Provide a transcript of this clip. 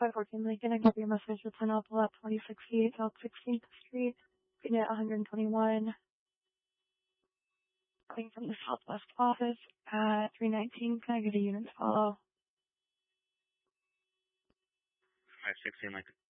514 Lincoln, I got your message with an Apple at 2068 South 16th Street, unit 121, coming from the Southwest office at 319. Can I get a unit to follow? 516 Lincoln.